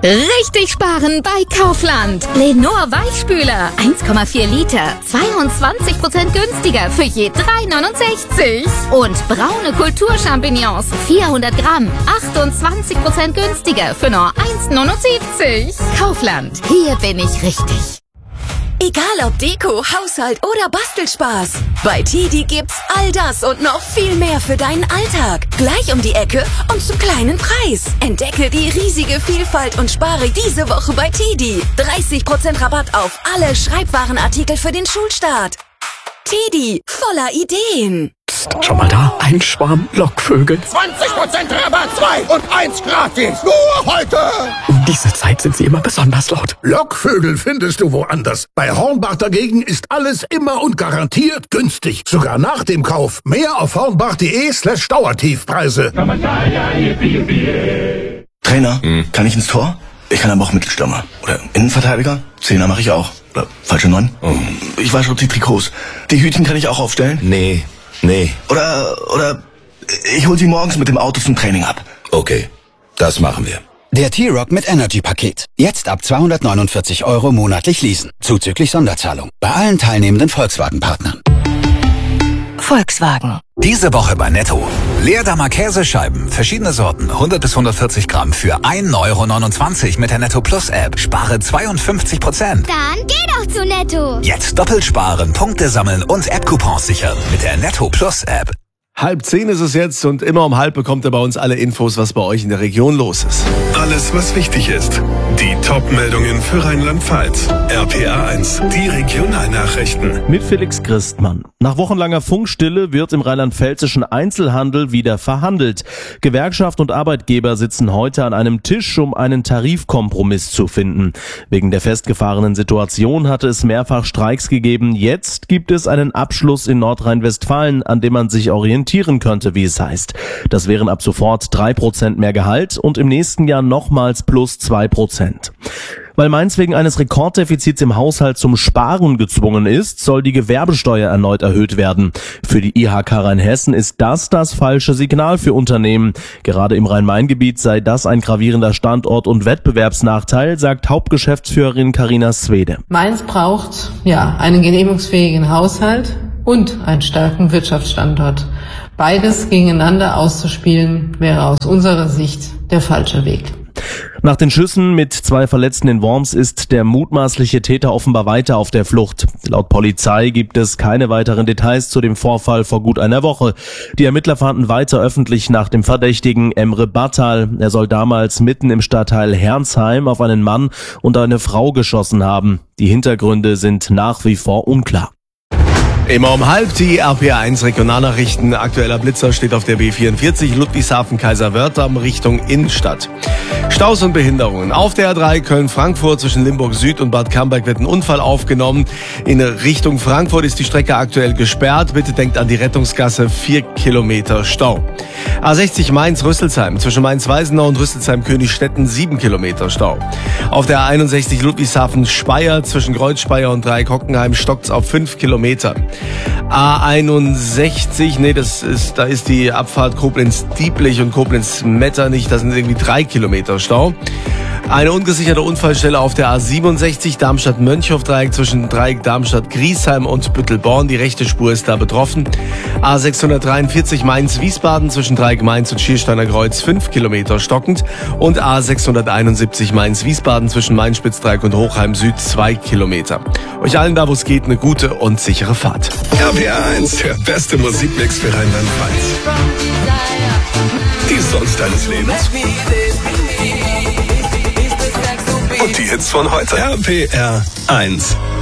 Richtig sparen bei Kaufland. Lenor Weichspüler, 1,4 Liter, 22% günstiger für je 3,69. Und braune Kulturchampignons, 400 Gramm, 28% günstiger für nur 1,79. Kaufland, hier bin ich richtig. Egal ob Deko, Haushalt oder Bastelspaß. Bei TiDi gibt's all das und noch viel mehr für deinen Alltag. Gleich um die Ecke und zum kleinen Preis. Entdecke die riesige Vielfalt und spare diese Woche bei TiDi. 30% Rabatt auf alle Schreibwarenartikel für den Schulstart. TiDi, voller Ideen. Psst, schon mal da? Ein Schwarm Lockvögel. 20% Rabatt, 2 und 1 gratis. Nur heute. Um diese Zeit sind sie immer besonders laut. Lockvögel findest du woanders. Bei Hornbach dagegen ist alles immer und garantiert günstig. Sogar nach dem Kauf. Mehr auf hornbach.de/Dauertiefpreise. Trainer, kann ich ins Tor? Ich kann aber auch Mittelstürmer. Oder Innenverteidiger? Zehner mache ich auch. Oder falsche 9. Ich wasche die Trikots. Die Hütchen kann ich auch aufstellen? Nee. Oder ich hol sie morgens mit dem Auto zum Training ab. Okay, das machen wir. Der T-Rock mit Energy-Paket. Jetzt ab 249 € monatlich leasen. Zuzüglich Sonderzahlung. Bei allen teilnehmenden Volkswagen-Partnern. Volkswagen. Diese Woche bei Netto. Leerdammer Käsescheiben, verschiedene Sorten, 100 bis 140 Gramm für 1,29 € mit der Netto Plus App. Spare 52%. Dann geh doch zu Netto. Jetzt doppelt sparen, Punkte sammeln und App-Coupons sichern mit der Netto Plus App. 9:30 ist es jetzt und immer um 9:30 bekommt ihr bei uns alle Infos, was bei euch in der Region los ist. Alles, was wichtig ist. Die Top-Meldungen für Rheinland-Pfalz. RPA 1, die Regionalnachrichten. Mit Felix Christmann. Nach wochenlanger Funkstille wird im rheinland-pfälzischen Einzelhandel wieder verhandelt. Gewerkschaft und Arbeitgeber sitzen heute an einem Tisch, um einen Tarifkompromiss zu finden. Wegen der festgefahrenen Situation hatte es mehrfach Streiks gegeben. Jetzt gibt es einen Abschluss in Nordrhein-Westfalen, an dem man sich orientieren könnte, wie es heißt. Das wären ab sofort 3% mehr Gehalt und im nächsten Jahr nochmals plus 2%. Weil Mainz wegen eines Rekorddefizits im Haushalt zum Sparen gezwungen ist, soll die Gewerbesteuer erneut erhöht werden. Für die IHK Rheinhessen ist das falsche Signal für Unternehmen. Gerade im Rhein-Main-Gebiet sei das ein gravierender Standort- und Wettbewerbsnachteil, sagt Hauptgeschäftsführerin Carina Swede. Mainz braucht einen genehmigungsfähigen Haushalt und einen starken Wirtschaftsstandort. Beides gegeneinander auszuspielen, wäre aus unserer Sicht der falsche Weg. Nach den Schüssen mit 2 Verletzten in Worms ist der mutmaßliche Täter offenbar weiter auf der Flucht. Laut Polizei gibt es keine weiteren Details zu dem Vorfall vor gut einer Woche. Die Ermittler fahnden weiter öffentlich nach dem Verdächtigen Emre Battal. Er soll damals mitten im Stadtteil Herrnsheim auf einen Mann und eine Frau geschossen haben. Die Hintergründe sind nach wie vor unklar. Immer um 9:30 die RPA1 Regionalnachrichten. Aktueller Blitzer steht auf der B44 Ludwigshafen-Kaiserwerder Richtung Innenstadt. Staus und Behinderungen. Auf der A3 Köln-Frankfurt zwischen Limburg Süd und Bad Camberg wird ein Unfall aufgenommen. In Richtung Frankfurt ist die Strecke aktuell gesperrt. Bitte denkt an die Rettungsgasse, 4 Kilometer Stau. A60 Mainz-Rüsselsheim zwischen Mainz-Weisenau und Rüsselsheim-Königstetten 7 Kilometer Stau. Auf der A61 Ludwigshafen-Speyer zwischen Kreuzspeyer und Dreieck-Hockenheim stockt's auf 5 Kilometer. A61, da ist die Abfahrt Koblenz-Dieblich und Koblenz-Metternich, das sind irgendwie 3 Kilometer Stau. Eine ungesicherte Unfallstelle auf der A67 Darmstadt-Mönchhof-Dreieck zwischen Dreieck Darmstadt-Griesheim und Büttelborn. Die rechte Spur ist da betroffen. A643 Mainz-Wiesbaden zwischen Dreieck Mainz und Schiersteiner Kreuz 5 Kilometer stockend. Und A671 Mainz-Wiesbaden zwischen Mainz-Spitzdreieck und Hochheim Süd 2 Kilometer. Euch allen da, wo es geht, eine gute und sichere Fahrt. RPA 1, der beste Musikmix für Rheinland-Pfalz. Die Songs deines Lebens. Und die Hits von heute. RPR 1.